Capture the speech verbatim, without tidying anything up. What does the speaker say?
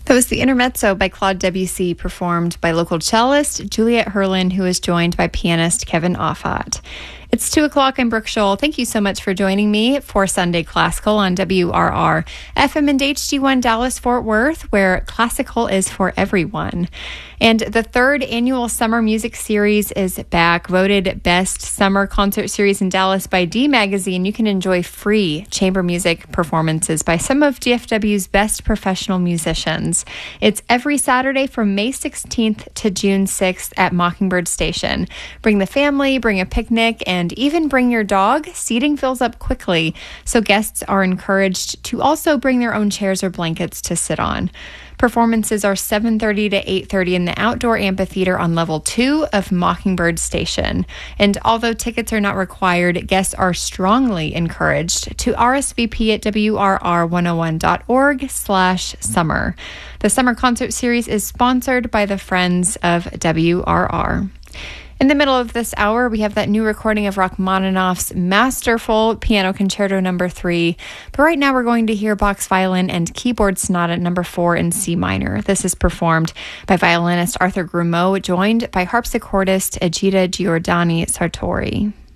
That was the Intermezzo by Claude Debussy, performed by local cellist Juliet Herlin, who is joined by pianist Kevin Offat. It's two o'clock. I'm Brooke Scholl. Thank you so much for joining me for Sunday Classical on W R R F M and H D one Dallas Fort Worth, where classical is for everyone. And the third annual Summer Music Series is back. Voted Best Summer Concert Series in Dallas by D Magazine. You can enjoy free chamber music performances by some of D F W's best professional musicians. It's every Saturday from May sixteenth to June sixth at Mockingbird Station. Bring the family, bring a picnic, and And even bring your dog. Seating fills up quickly, so guests are encouraged to also bring their own chairs or blankets to sit on. Performances are seven thirty to eight thirty in the outdoor amphitheater on level two of Mockingbird Station. And although tickets are not required, guests are strongly encouraged to R S V P at W R R one oh one dot org slash summer. The Summer Concert Series is sponsored by the Friends of W R R. In the middle of this hour, we have that new recording of Rachmaninoff's masterful Piano Concerto number three. But right now, we're going to hear Bach's Violin and Keyboard Sonata number four in C minor. This is performed by violinist Arthur Grumeau, joined by harpsichordist Egida Giordani Sartori.